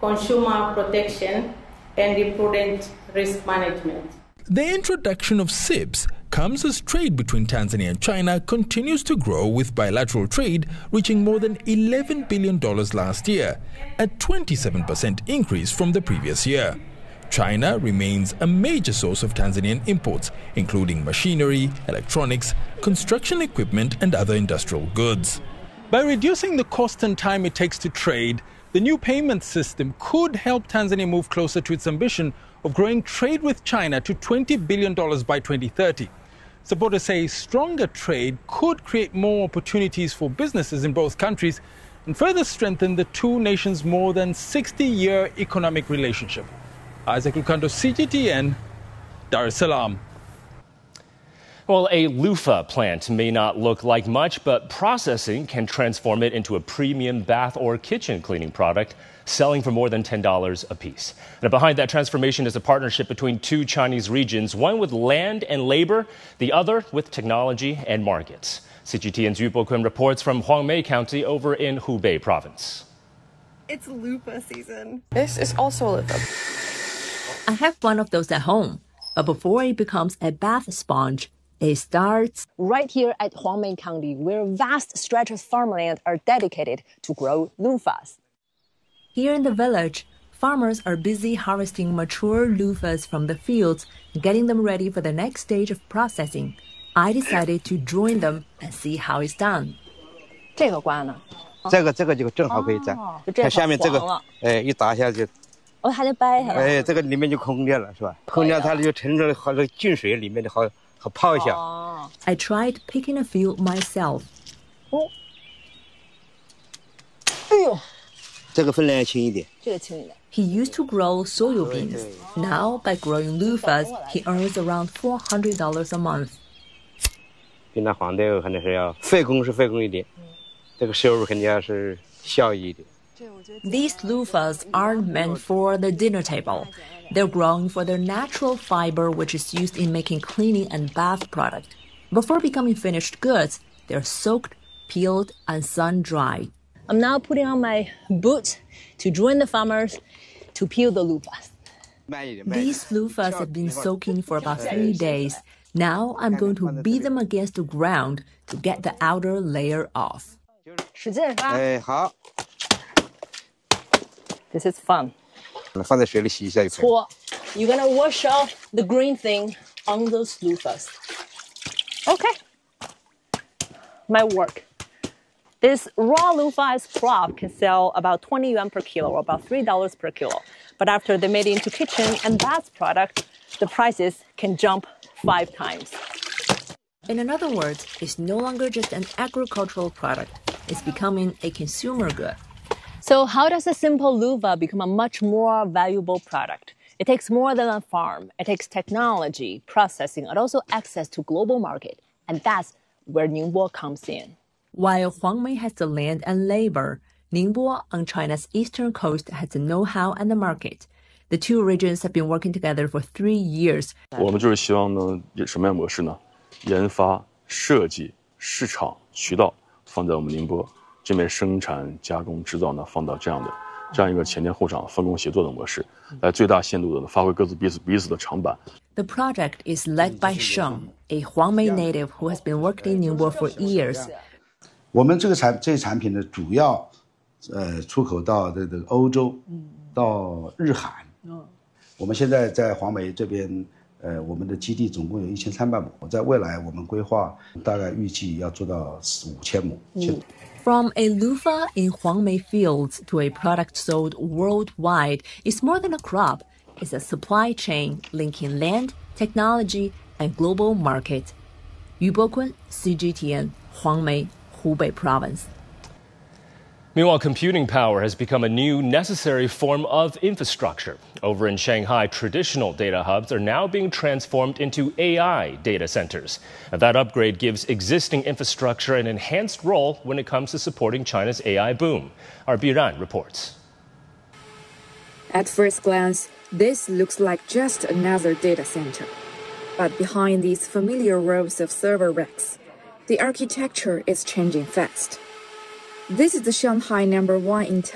consumer protection, and the prudent risk management. The introduction of CIPS comes as trade between Tanzania and China continues to grow, with bilateral trade reaching more than $11 billion last year, a 27% increase from the previous year. China remains a major source of Tanzanian imports, including machinery, electronics, construction equipment, and other industrial goods. By reducing the cost and time it takes to trade, the new payment system could help Tanzania move closer to its ambition of growing trade with China to $20 billion by 2030. Supporters say stronger trade could create more opportunities for businesses in both countries and further strengthen the two nations' more than 60-year economic relationship. Isaac Lucando, CGTN, Dar es Salaam. Well, a loofah plant may not look like much, but processing can transform it into a premium bath or kitchen cleaning product, selling for more than $10 a piece. Now, behind that transformation is a partnership between two Chinese regions, one with land and labor, the other with technology and markets. CGTN's Yu Bokun reports from Huangmei County over in Hubei province. It's loofah season. This is also a loofah. I have one of those at home, but before it becomes a bath sponge, it starts right here at Huangmei County, where vast stretches of farmland are dedicated to grow loofahs. Here in the village, farmers are busy harvesting mature loofahs from the fields and getting them ready for the next stage of processing. I decided to join them and see how it's done. 这个关呢？ 这个就正好可以粘。它下面这个，一打下去。 哦，还得掰下来。 这个里面就空掉了，是吧？空掉它就沉着好这进水里面的好泡一下。 I tried picking a few myself. 哦。哎呦。 这个分量轻一点。 这个轻一点。 He used to grow soybeans. Now, by growing loofahs, he earns around $400 a month. 比那黄豆可能是要费工一点，这个收入肯定要是效益一点。 These loofahs aren't meant for the dinner table. They're grown for their natural fiber, which is used in making cleaning and bath product. Before becoming finished goods, they're soaked, peeled, and sun-dried. I'm now putting on my boots to join the farmers to peel the loofahs. These loofahs have been soaking for about 3 days. Now I'm going to beat them against the ground to get the outer layer off. 使劲发！ 好。 This is fun. 放在水里洗一下就可以。 搓 You're gonna wash off the green thing on those loofahs. Okay. My work. This raw loofahs crop can sell about 20 yuan per kilo, or about $3 per kilo. But after they made it into kitchen and bath product, the prices can jump 5 times. In other words, it's no longer just an agricultural product. It's becoming a consumer good. So how does a simple loofah become a much more valuable product? It takes more than a farm. It takes technology, processing, and also access to global market. And that's where Ningbo comes in. While Huangmei has the land and labor, Ningbo on China's eastern coast has the know-how and the market. The two regions have been working together for 3 years. 我们就是希望呢，什么样模式呢？研发、设计、市场、渠道放在我们宁波这边，生产、加工、制造呢放到这样一个前店后厂分工协作的模式，来最大限度的发挥各自彼此的长板。 The project is led by Sheng, a Huangmei native who has been working in Ningbo for years. 我们这产品呢，主要出口到这个欧洲，到日韩。我们现在在黄梅这边，我们的基地总共有1300亩，在未来我们规划大概预计要做到5000亩。 From a loofah in Huangmei fields to a product sold worldwide, it's more than a crop. It's a supply chain linking land, technology, and global market. Yu Bokun, CGTN, Huangmei, Hubei Province. Meanwhile, computing power has become a new necessary form of infrastructure. Over in Shanghai, traditional data hubs are now being transformed into AI data centers. Now, that upgrade gives existing infrastructure an enhanced role when it comes to supporting China's AI boom. Our Biran reports. At first glance, this looks like just another data center. But behind these familiar rows of server racks, the architecture is changing fast. This is the Shanghai #1 in